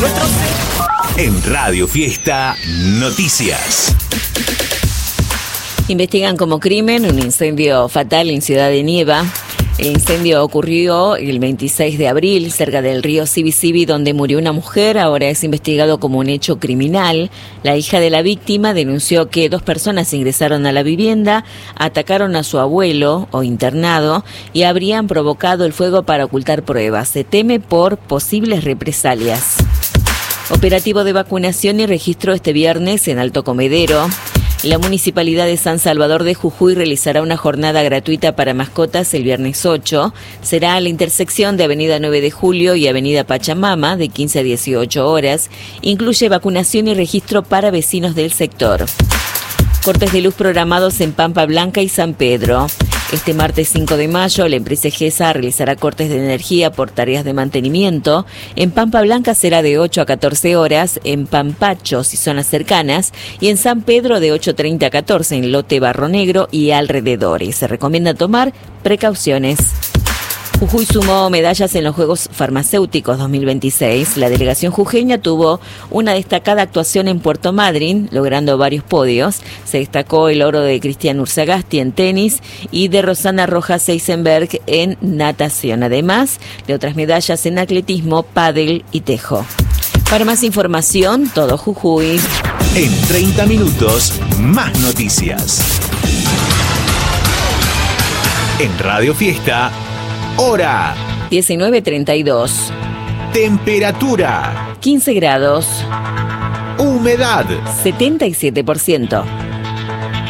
En Radio Fiesta Noticias. Investigan como crimen un incendio fatal en Ciudad de Nieva. El incendio ocurrió el 26 de abril cerca del río Sibisibi, donde murió una mujer. Ahora es investigado como un hecho criminal. La hija de la víctima denunció que 2 personas ingresaron a la vivienda, atacaron a su abuelo o internado y habrían provocado el fuego para ocultar pruebas. Se teme por posibles represalias. Operativo de vacunación y registro este viernes en Alto Comedero. La Municipalidad de San Salvador de Jujuy realizará una jornada gratuita para mascotas el viernes 8. Será a la intersección de Avenida 9 de Julio y Avenida Pachamama de 15 a 18 horas. Incluye vacunación y registro para vecinos del sector. Cortes de luz programados en Pampa Blanca y San Pedro. Este martes 5 de mayo, la empresa Egesa realizará cortes de energía por tareas de mantenimiento. En Pampa Blanca será de 8 a 14 horas, en Pampachos y zonas cercanas, y en San Pedro de 8:30 a 14 en Lote Barro Negro y alrededores. Se recomienda tomar precauciones. Jujuy sumó medallas en los Juegos Farmacéuticos 2026. La delegación jujeña tuvo una destacada actuación en Puerto Madryn, logrando varios podios. Se destacó el oro de Cristian Urzagasti en tenis y de Rosana Rojas Eisenberg en natación, además de otras medallas en atletismo, pádel y tejo. Para más información, todo Jujuy. En 30 minutos, más noticias. En Radio Fiesta, hora 19:32. Temperatura 15 grados. humedad 77%.